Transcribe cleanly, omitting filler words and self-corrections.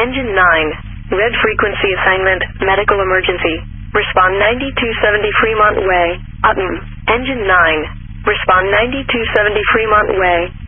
Engine 9. Red frequency assignment, medical emergency. Respond 9270 Fremont Way, Upton. Engine 9. Respond 9270 Fremont Way,